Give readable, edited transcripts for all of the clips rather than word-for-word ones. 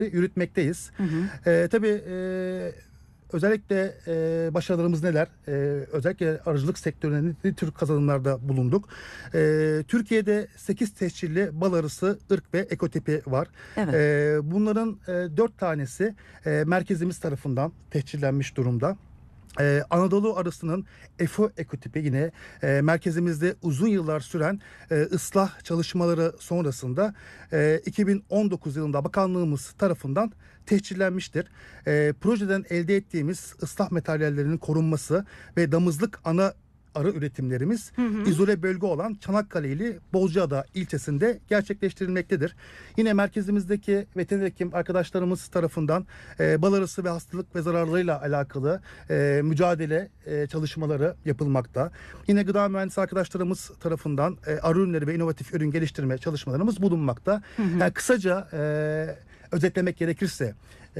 yürütmekteyiz. Hı hı. Tabii özellikle başarılarımız neler? Özellikle arıcılık sektöründe ne tür kazanımlarda bulunduk? Türkiye'de 8 tescilli bal arısı, ırk ve ekotipi var. Evet. Bunların 4 tanesi merkezimiz tarafından tescillenmiş durumda. Anadolu arısının EFO ekotipi yine merkezimizde uzun yıllar süren ıslah çalışmaları sonrasında 2019 yılında bakanlığımız tarafından tescillenmiştir. Projeden elde ettiğimiz ıslah materyallerinin korunması ve damızlık ana arı üretimlerimiz izole bölge olan Çanakkale ili Bozcaada ilçesinde gerçekleştirilmektedir. Yine merkezimizdeki veteriner hekim arkadaşlarımız tarafından bal arısı ve hastalık ve zararlarıyla alakalı mücadele çalışmaları yapılmakta. Yine gıda mühendisi arkadaşlarımız tarafından arı ürünleri ve inovatif ürün geliştirme çalışmalarımız bulunmakta. Yani kısaca özetlemek gerekirse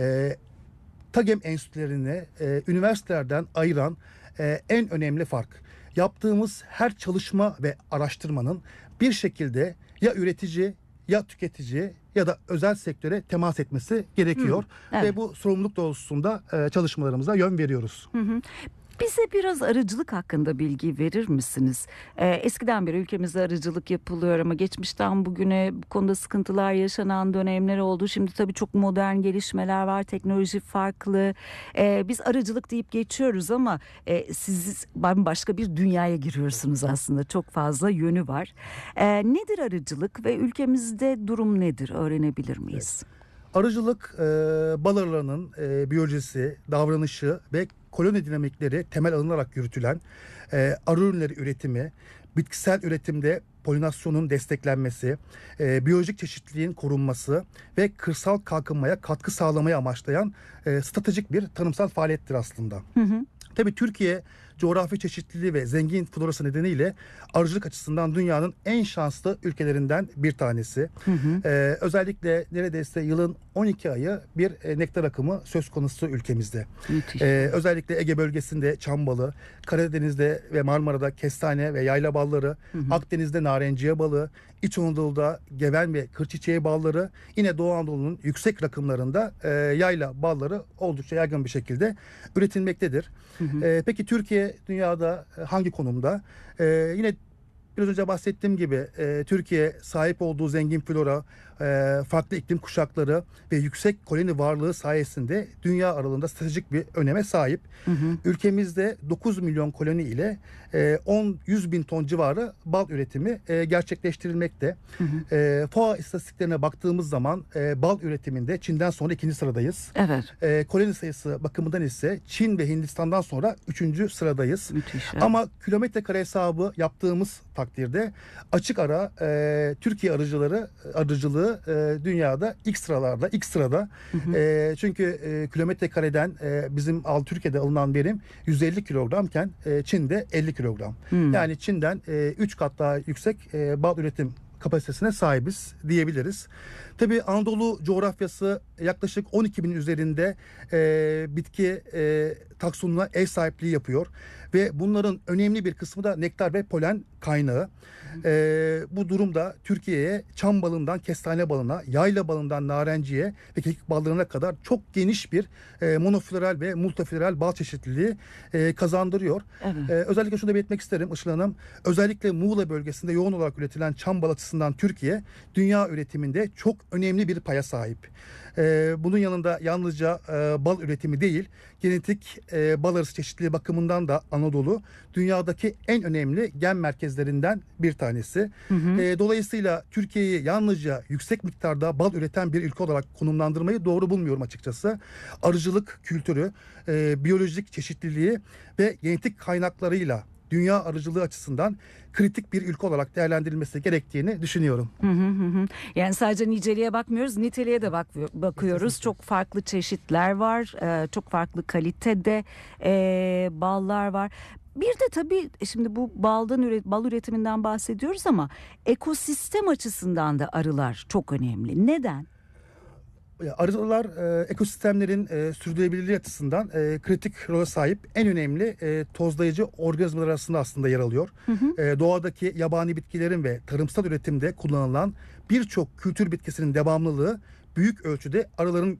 TAGEM enstitülerini üniversitelerden ayıran en önemli fark, yaptığımız her çalışma ve araştırmanın bir şekilde ya üretici ya tüketici ya da özel sektöre temas etmesi gerekiyor. Evet. Ve bu sorumluluk doğrultusunda çalışmalarımıza yön veriyoruz. Bize biraz arıcılık hakkında bilgi verir misiniz? Eskiden beri ülkemizde arıcılık yapılıyor ama geçmişten bugüne bu konuda sıkıntılar yaşanan dönemler oldu. Şimdi tabii çok modern gelişmeler var, teknoloji farklı. Biz arıcılık deyip geçiyoruz ama siz başka bir dünyaya giriyorsunuz aslında. Çok fazla yönü var. Nedir arıcılık ve ülkemizde durum nedir? Öğrenebilir miyiz? Arıcılık bal arılarının biyolojisi, davranışı ve koloni dinamikleri temel alınarak yürütülen arı ürünleri üretimi, bitkisel üretimde polinasyonun desteklenmesi, biyolojik çeşitliliğin korunması ve kırsal kalkınmaya katkı sağlamayı amaçlayan stratejik bir tarımsal faaliyettir aslında. Tabii Türkiye coğrafi çeşitliliği ve zengin florası nedeniyle arıcılık açısından dünyanın en şanslı ülkelerinden bir tanesi. Özellikle neredeyse yılın 12 ayı bir nektar akımı söz konusu ülkemizde. Özellikle Ege bölgesinde çam balı, Karadeniz'de ve Marmara'da kestane ve yayla balları, Akdeniz'de narenciye balı, İç Anadolu'da geven ve kır çiçeği balları, yine Doğu Anadolu'nun yüksek rakımlarında yayla balları oldukça yaygın bir şekilde üretilmektedir. Peki Türkiye dünyada hangi konumda? Yine biraz önce bahsettiğim gibi Türkiye sahip olduğu zengin flora, farklı iklim kuşakları ve yüksek koloni varlığı sayesinde dünya aralığında stratejik bir öneme sahip. Ülkemizde 9 milyon koloni ile 100 bin ton civarı bal üretimi gerçekleştirilmekte. FOA istatistiklerine baktığımız zaman bal üretiminde Çin'den sonra 2. sıradayız. Evet. Koloni sayısı bakımından ise Çin ve Hindistan'dan sonra 3. sıradayız. Müthiş. Evet. Ama kilometre hesabı yaptığımız takdirde açık ara Türkiye arıcılığı dünyada ilk sırada. Çünkü kilometre kareden bizim Türkiye'de alınan verim 150 kilogramken Çin'de 50 kilogram. Yani Çin'den 3 kat daha yüksek bal üretim kapasitesine sahibiz diyebiliriz. Tabii Anadolu coğrafyası yaklaşık 12 bin üzerinde bitki taksonuna ev sahipliği yapıyor ve bunların önemli bir kısmı da nektar ve polen kaynağı. Bu durumda Türkiye'ye çam balından kestane balına, yayla balından narenciye ve kekik ballarına kadar çok geniş bir monofloral ve multifloral bal çeşitliliği kazandırıyor. Evet. Özellikle şunu da belirtmek isterim Işıl Hanım. Özellikle Muğla bölgesinde yoğun olarak üretilen çam bal açısından Türkiye dünya üretiminde çok önemli bir paya sahip. Bunun yanında yalnızca bal üretimi değil, genetik bal arısı çeşitliliği bakımından da Anadolu dünyadaki en önemli gen merkezlerinden bir tanesi. Dolayısıyla Türkiye'yi yalnızca yüksek miktarda bal üreten bir ülke olarak konumlandırmayı doğru bulmuyorum açıkçası. Arıcılık kültürü, biyolojik çeşitliliği ve genetik kaynaklarıyla dünya arıcılığı açısından kritik bir ülke olarak değerlendirilmesi gerektiğini düşünüyorum. Yani sadece niceliğe bakmıyoruz, niteliğe de bakıyoruz. Kesinlikle. Çok farklı çeşitler var, çok farklı kalitede ballar var. Bir de tabii şimdi bu bal üretiminden bahsediyoruz ama ekosistem açısından da arılar çok önemli. Neden? Arılar ekosistemlerin sürdürülebilirliği açısından kritik role sahip en önemli tozlayıcı organizmalar arasında aslında yer alıyor. Doğadaki yabani bitkilerin ve tarımsal üretimde kullanılan birçok kültür bitkisinin devamlılığı büyük ölçüde arıların